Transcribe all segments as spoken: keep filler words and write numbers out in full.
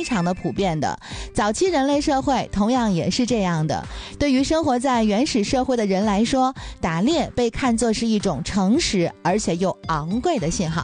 非常的普遍的。早期人类社会同样也是这样的。对于生活在原始社会的人来说，打猎被看作是一种诚实而且又昂贵的信号。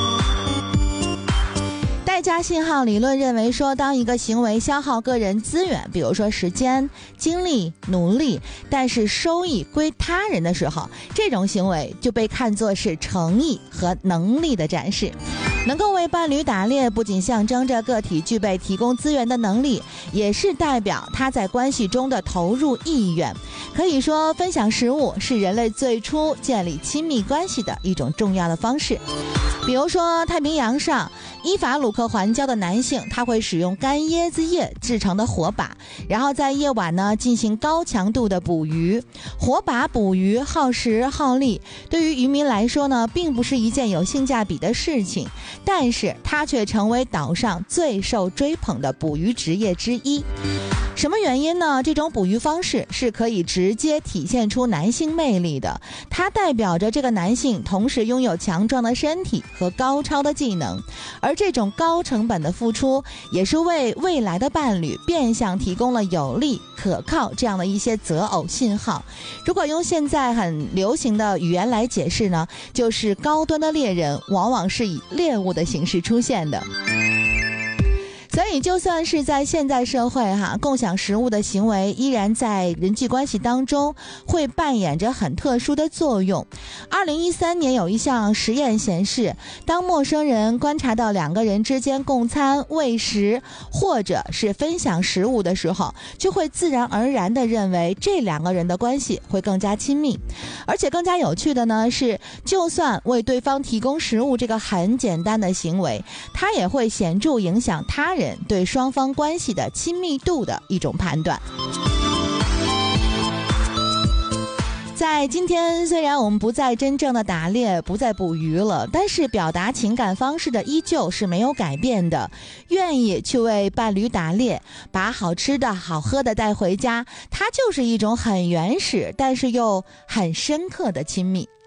代价信号理论认为说，当一个行为消耗个人资源，比如说时间、精力、努力，但是收益归他人的时候，这种行为就被看作是诚意和能力的展示。能够为伴侣打猎，不仅象征着个体具备提供资源的能力，也是代表他在关系中的投入意愿。可以说，分享食物是人类最初建立亲密关系的一种重要的方式。比如说，太平洋上伊法鲁克环礁的男性，他会使用干椰子叶制成的火把，然后在夜晚呢进行高强度的捕鱼。火把捕鱼耗时耗力，对于渔民来说呢，并不是一件有性价比的事情，但是它却成为岛上最受追捧的捕鱼职业之一。什么原因呢？这种捕鱼方式是可以直接体现出男性魅力的，它代表着这个男性同时拥有强壮的身体和高超的技能，而这种高成本的付出也是为未来的伴侣变相提供了有利可靠这样的一些择偶信号。如果用现在很流行的语言来解释呢，就是高端的猎人往往是以猎物的形式出现的。所以就算是在现在社会哈，共享食物的行为依然在人际关系当中会扮演着很特殊的作用。二零一三年有一项实验显示，当陌生人观察到两个人之间共餐、喂食或者是分享食物的时候，就会自然而然地认为这两个人的关系会更加亲密。而且更加有趣的呢是，就算为对方提供食物这个很简单的行为，它也会显著影响他人对双方关系的亲密度的一种判断。在今天，虽然我们不再真正的打猎，不再捕鱼了，但是表达情感方式的依旧是没有改变的。愿意去为伴侣打猎，把好吃的好喝的带回家，它就是一种很原始但是又很深刻的亲密。